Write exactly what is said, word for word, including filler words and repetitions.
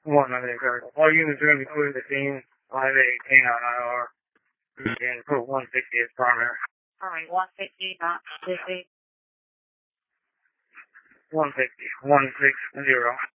One, I think, correct. All units are going to be clear the scene. I'll have a canine I R. And put one sixty as primary. Alright, one sixty, not fifty. one sixty. one six zero.